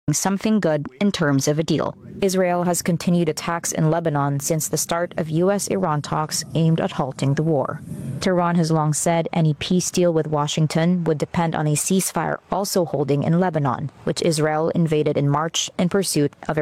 something good in terms of a deal. Israel has continued attacks in Lebanon since the start of U.S.-Iran talks aimed at halting the war. Tehran has long said any peace deal with Washington would depend on a ceasefire also holding in Lebanon, which Israel invaded in March in pursuit of